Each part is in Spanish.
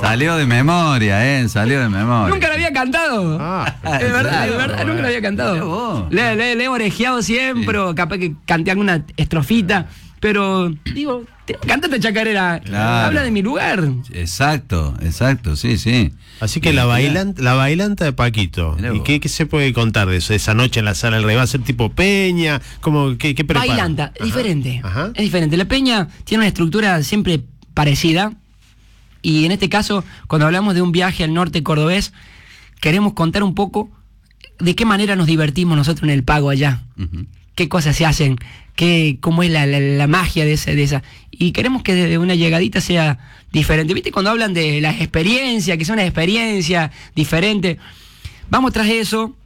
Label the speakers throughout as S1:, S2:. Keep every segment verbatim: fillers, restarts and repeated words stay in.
S1: Salió de memoria, ¿eh? Salió de memoria.
S2: Nunca lo había cantado.
S1: Ah,
S2: de verdad, de verdad, nunca lo había cantado. Le, le, le he orejeado siempre, sí. Capaz que canté alguna estrofita, pero digo, cántate chacarera, claro. Habla de mi lugar.
S1: Exacto, exacto, sí, sí.
S3: Así que la bailanta, la bailanta de Paquito. ¿Y qué, qué se puede contar de eso? Esa noche en la sala del rey, ¿va a ser tipo peña? ¿Cómo, qué, qué prepara?
S2: Bailanta, es diferente. Ajá. Es diferente. La peña tiene una estructura siempre parecida. Y en este caso, cuando hablamos de un viaje al norte cordobés, queremos contar un poco de qué manera nos divertimos nosotros en el pago allá. Uh-huh. Qué cosas se hacen, qué, cómo es la, la, la magia de esa, de esa. Y queremos que desde una llegadita sea diferente. ¿Viste? Cuando hablan de las experiencias, que son una experiencia diferente. Vamos tras eso.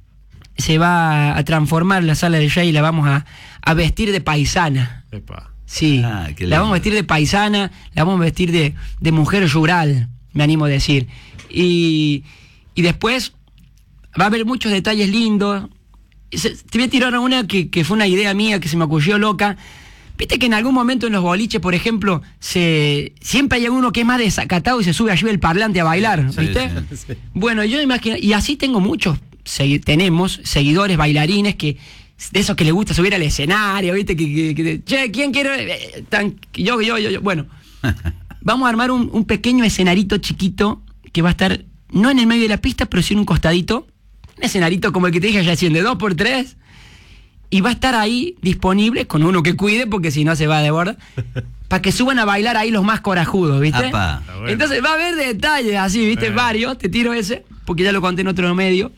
S2: Se va a transformar la sala del Jay y la vamos a, a vestir de paisana. Epa. Sí, ah, la vamos a vestir de paisana, la vamos a vestir de, de mujer rural, me animo a decir. Y, y después va a haber muchos detalles lindos. Te voy a tirar una que, que fue una idea mía que se me ocurrió loca. Viste que en algún momento en los boliches, por ejemplo, se siempre hay uno que es más desacatado y se sube arriba el parlante a bailar, ¿viste? Sí, sí, sí. Bueno, yo imagino, y así tengo muchos, segui- tenemos seguidores bailarines que, de esos que les gusta subir al escenario, ¿viste? Que, que, que che, ¿quién quiere? Eh, tan, yo, yo, yo, yo. Bueno, vamos a armar un, un pequeño escenarito chiquito que va a estar, no en el medio de la pista, pero sí en un costadito. Un escenarito como el que te dije recién, de dos por tres. Y va a estar ahí disponible con uno que cuide, porque si no se va de borda, para que suban a bailar ahí los más corajudos, ¿viste? Apa. Entonces va a haber detalles así, ¿viste? Eh. Varios, te tiro ese, porque ya lo conté en otro medio.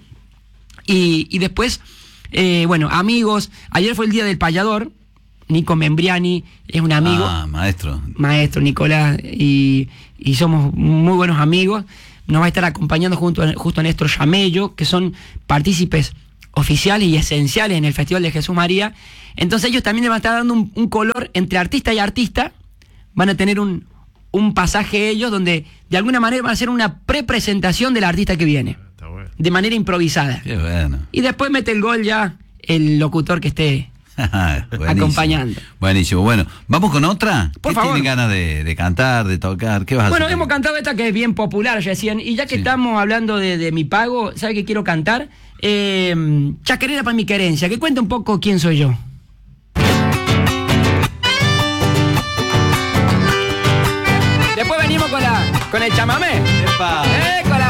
S2: Y, y después, eh, bueno, amigos. Ayer fue el día del payador. Nico Membriani es un amigo.
S1: Ah, maestro.
S2: Maestro Nicolás. Y, y somos muy buenos amigos. Nos va a estar acompañando junto a, justo a Néstor Yamello, que son partícipes oficiales y esenciales en el Festival de Jesús María. Entonces ellos también le van a estar dando un, un color entre artista y artista. Van a tener un, un pasaje ellos donde de alguna manera van a hacer una prepresentación del artista que viene. Está bueno. De manera improvisada.
S1: Qué bueno.
S2: Y después mete el gol ya el locutor que esté acompañando.
S1: Buenísimo. Bueno, ¿vamos con otra?
S2: Por
S1: ¿Qué
S2: favor.
S1: tiene ganas de, de cantar, de tocar? ¿Qué vas a
S2: Bueno,
S1: hacer?
S2: hemos cantado esta que es bien popular, ya decían. Y ya que sí. estamos hablando de, de mi pago, ¿sabe qué quiero cantar? Eh, Chacarera para mi querencia, que cuente un poco quién soy yo. Después venimos con la con el chamamé.
S1: ¡Epa!
S2: Eh, con la